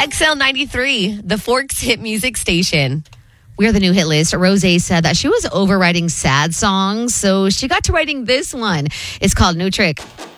XL93, the Forks hit music station. We are the new hit list. Rosé said that she was overwriting sad songs, so she got to writing this one. It's called New Trick.